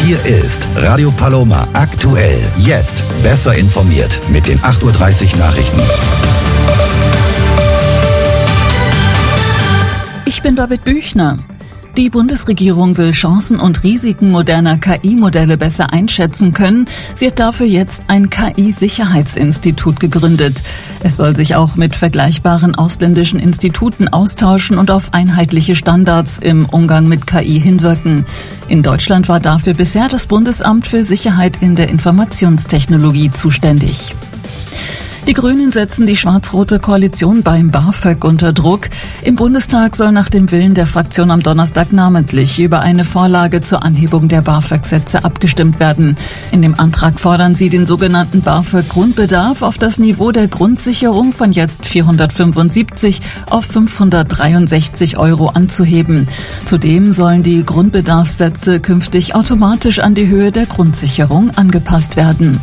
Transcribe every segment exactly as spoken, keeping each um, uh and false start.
Hier ist Radio Paloma aktuell. Jetzt besser informiert mit den acht Uhr dreißig Nachrichten. Ich bin Babette Büchner. Die Bundesregierung will Chancen und Risiken moderner K I-Modelle besser einschätzen können. Sie hat dafür jetzt ein K I-Sicherheitsinstitut gegründet. Es soll sich auch mit vergleichbaren ausländischen Instituten austauschen und auf einheitliche Standards im Umgang mit K I hinwirken. In Deutschland war dafür bisher das Bundesamt für Sicherheit in der Informationstechnologie zuständig. Die Grünen setzen die schwarz-rote Koalition beim BAföG unter Druck. Im Bundestag soll nach dem Willen der Fraktion am Donnerstag namentlich über eine Vorlage zur Anhebung der BAföG-Sätze abgestimmt werden. In dem Antrag fordern sie, den sogenannten BAföG-Grundbedarf auf das Niveau der Grundsicherung von jetzt vierhundertfünfundsiebzig auf fünfhundertdreiundsechzig Euro anzuheben. Zudem sollen die Grundbedarfssätze künftig automatisch an die Höhe der Grundsicherung angepasst werden.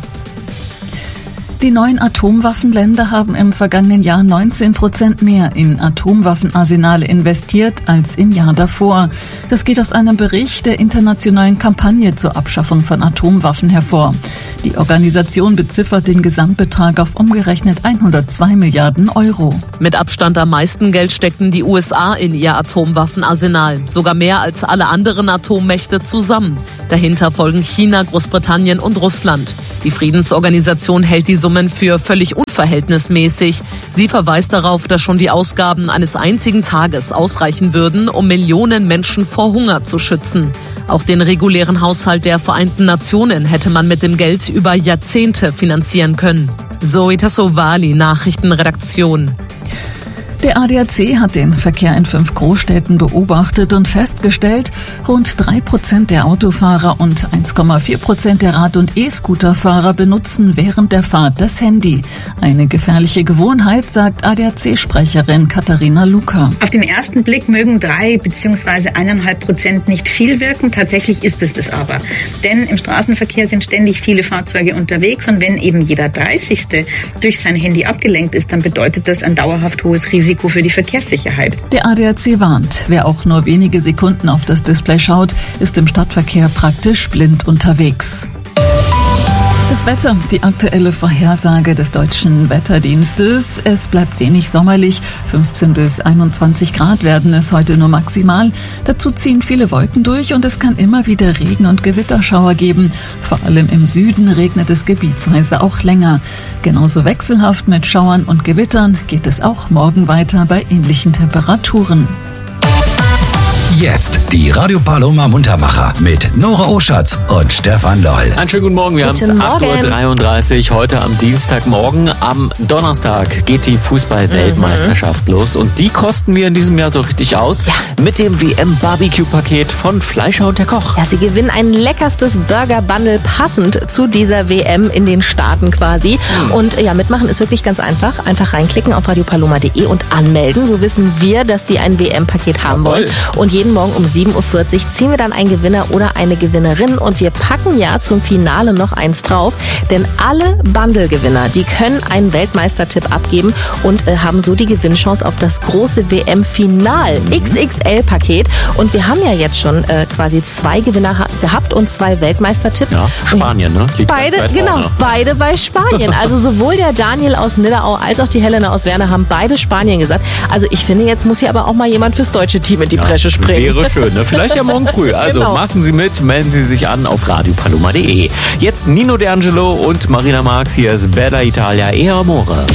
Die neuen Atomwaffenländer haben im vergangenen Jahr neunzehn Prozent mehr in Atomwaffenarsenale investiert als im Jahr davor. Das geht aus einem Bericht der internationalen Kampagne zur Abschaffung von Atomwaffen hervor. Die Organisation beziffert den Gesamtbetrag auf umgerechnet hundertzwei Milliarden Euro. Mit Abstand am meisten Geld steckten die U S A in ihr Atomwaffenarsenal. Sogar mehr als alle anderen Atommächte zusammen. Dahinter folgen China, Großbritannien und Russland. Die Friedensorganisation hält die Summen für völlig unverhältnismäßig. Sie verweist darauf, dass schon die Ausgaben eines einzigen Tages ausreichen würden, um Millionen Menschen vor Hunger zu schützen. Auch den regulären Haushalt der Vereinten Nationen hätte man mit dem Geld über Jahrzehnte finanzieren können. Zoe Tassovali, Nachrichtenredaktion. Der A D A C hat den Verkehr in fünf Großstädten beobachtet und festgestellt, rund drei Prozent der Autofahrer und eins Komma vier Prozent der Rad- und E-Scooterfahrer benutzen während der Fahrt das Handy. Eine gefährliche Gewohnheit, sagt A D A C-Sprecherin Katharina Luca. Auf den ersten Blick mögen drei bzw. eineinhalb Prozent nicht viel wirken. Tatsächlich ist es das aber. Denn im Straßenverkehr sind ständig viele Fahrzeuge unterwegs und wenn eben jeder dreißigste durch sein Handy abgelenkt ist, dann bedeutet das ein dauerhaft hohes Risiko für die Verkehrssicherheit. Der A D A C warnt, wer auch nur wenige Sekunden auf das Display schaut, ist im Stadtverkehr praktisch blind unterwegs. Das Wetter, die aktuelle Vorhersage des Deutschen Wetterdienstes. Es bleibt wenig sommerlich. fünfzehn bis einundzwanzig Grad werden es heute nur maximal. Dazu ziehen viele Wolken durch und es kann immer wieder Regen- und Gewitterschauer geben. Vor allem im Süden regnet es gebietsweise auch länger. Genauso wechselhaft mit Schauern und Gewittern geht es auch morgen weiter bei ähnlichen Temperaturen. Jetzt die Radio Paloma Muntermacher mit Nora Oschatz und Stefan Loll. Einen schönen guten Morgen, wir haben es acht Uhr dreiunddreißig heute am Dienstagmorgen. Am Donnerstag geht die Fußball-Weltmeisterschaft mhm. los und die kosten wir in diesem Jahr so richtig aus. Ja. Mit dem W M-Barbecue-Paket von Fleischer und der Koch. Ja, sie gewinnen ein leckerstes Burger-Bundle passend zu dieser W M in den Staaten quasi. Mhm. Und ja, mitmachen ist wirklich ganz einfach. Einfach reinklicken auf radiopaloma punkt de und anmelden. So wissen wir, dass sie ein W M-Paket haben Jawohl. wollen. Und jeden Morgen um sieben Uhr vierzig ziehen wir dann einen Gewinner oder eine Gewinnerin und wir packen ja zum Finale noch eins drauf, denn alle Bundle-Gewinner, die können einen Weltmeistertipp abgeben und äh, haben so die Gewinnchance auf das große W M-Final X X L-Paket und wir haben ja jetzt schon äh, quasi zwei Gewinner ha- gehabt und zwei Weltmeistertipps. Ja, Spanien, ne? Liegt Beide, ganz weit genau, vorne. beide bei Spanien. Also sowohl der Daniel aus Nidderau als auch die Helena aus Werner haben beide Spanien gesagt. Also ich finde, jetzt muss hier aber auch mal jemand fürs deutsche Team in die Ja, Bresche springen. Wäre schön, ne? Vielleicht ja morgen früh. Also Genau. machen Sie mit, melden Sie sich an auf radiopaloma punkt de. Jetzt Nino D'Angelo und Marina Marx, hier ist Bella Italia e Amore.